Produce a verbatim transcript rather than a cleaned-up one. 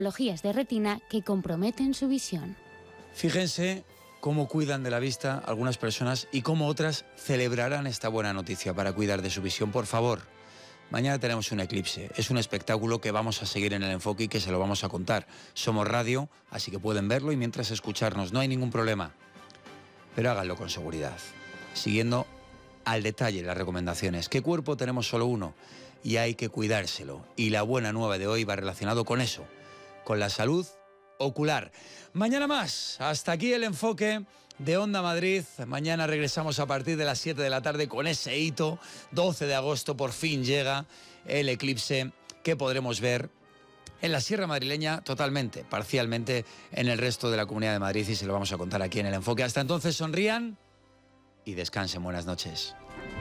patologías de retina que comprometen su visión. Fíjense cómo cuidan de la vista algunas personas y cómo otras celebrarán esta buena noticia para cuidar de su visión. Por favor, mañana tenemos un eclipse. Es un espectáculo que vamos a seguir en el enfoque y que se lo vamos a contar. Somos radio, así que pueden verlo y mientras escucharnos. No hay ningún problema. Pero háganlo con seguridad, siguiendo al detalle las recomendaciones. ¿Qué cuerpo? Tenemos solo uno y hay que cuidárselo. Y la buena nueva de hoy va relacionado con eso, con la salud ocular. Mañana más. Hasta aquí el enfoque de Onda Madrid. Mañana regresamos a partir de las siete de la tarde con ese hito. doce de agosto por fin llega el eclipse que podremos ver en la Sierra Madrileña totalmente, parcialmente en el resto de la Comunidad de Madrid y se lo vamos a contar aquí en el enfoque. Hasta entonces sonrían y descansen. Buenas noches.